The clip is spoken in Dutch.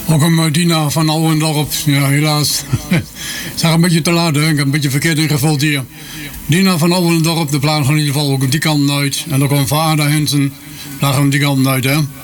Ook een Dina van Ouwendorp. Ja, helaas. Ik zag een beetje te laat, hè. Ik heb een beetje verkeerd ingevuld hier. Dina van Ouwendorp, de plaat van in ieder geval ook die kant uit. En dan komt Vader Hensen, daar gaan we die kant uit, hè.